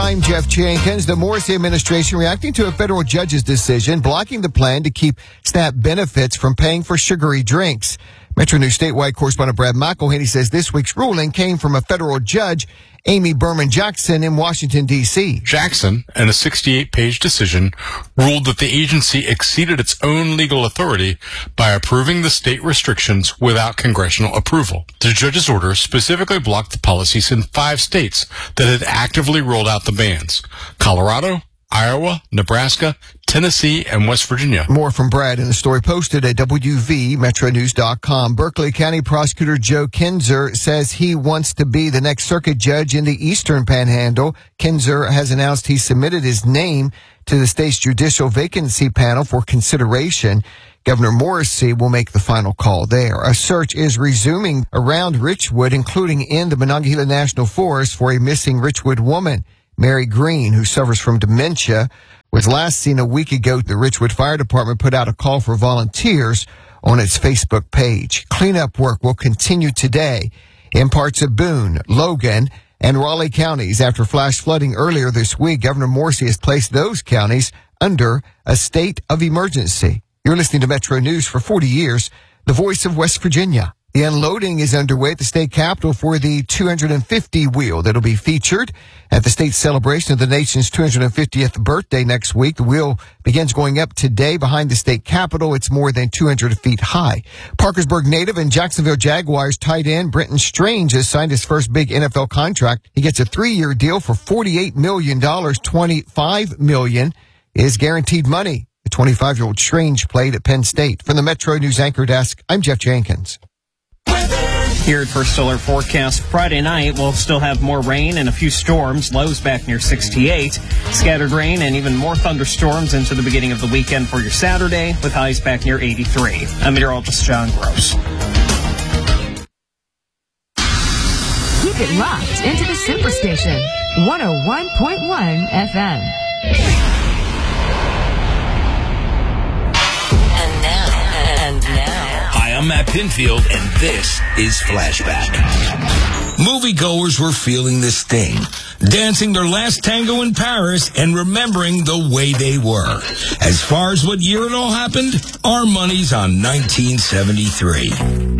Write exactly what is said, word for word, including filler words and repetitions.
I'm Jeff Jenkins. The Morrissey administration reacting to a federal judge's decision blocking the plan to keep SNAP benefits from paying for sugary drinks. Metro News statewide correspondent Brad McElhaney says this week's ruling came from a federal judge, Amy Berman Jackson, in Washington, D C Jackson, in a sixty-eight page decision, ruled that the agency exceeded its own legal authority by approving the state restrictions without congressional approval. The judge's order specifically blocked the policies in five states that had actively rolled out the bans: Colorado, Iowa, Nebraska, Tennessee, and West Virginia. More from Brad in the story posted at W V Metro News dot com. Berkeley County Prosecutor Joe Kinzer says he wants to be the next circuit judge in the Eastern Panhandle. Kinzer has announced he submitted his name to the state's judicial vacancy panel for consideration. Governor Morrissey will make the final call there. A search is resuming around Richwood, including in the Monongahela National Forest, for a missing Richwood woman. Mary Green, who suffers from dementia, was last seen a week ago. The Richwood Fire Department put out a call for volunteers on its Facebook page. Cleanup work will continue today in parts of Boone, Logan, and Raleigh counties. After flash flooding earlier this week, Governor Morrissey has placed those counties under a state of emergency. You're listening to Metro News for forty years, the voice of West Virginia. The unloading is underway at the state capitol for the two hundred fifty wheel that'll be featured at the state celebration of the nation's two hundred fiftieth birthday next week. The wheel begins going up today behind the state capitol. It's more than two hundred feet high. Parkersburg native and Jacksonville Jaguars tight end Brenton Strange has signed his first big N F L contract. He gets a three-year deal for forty-eight million dollars. twenty-five million dollars is guaranteed money. The twenty-five-year-old Strange played at Penn State. From the Metro News Anchor Desk, I'm Jeff Jenkins. Here at First Alert Forecast, Friday night we'll still have more rain and a few storms, lows back near sixty-eight. Scattered rain and even more thunderstorms into the beginning of the weekend for your Saturday, with highs back near eighty-three. I'm meteorologist John Gross. Keep it locked into the Superstation, one oh one point one F M. And now, and now. Hi, I'm Matt Pinfield, and this is Flashback. Moviegoers were feeling the sting, dancing their last tango in Paris and remembering the way they were. As far as what year it all happened, our money's on nineteen seventy-three.